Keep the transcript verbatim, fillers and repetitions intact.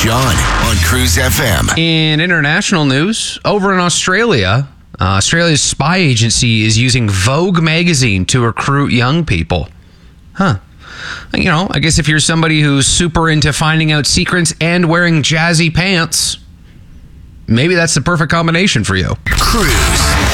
John on Cruise F M. In international news, over in Australia, uh, Australia's spy agency is using Vogue magazine to recruit young people. Huh. You know, I guess if you're somebody who's super into finding out secrets and wearing jazzy pants, maybe that's the perfect combination for you. Cruise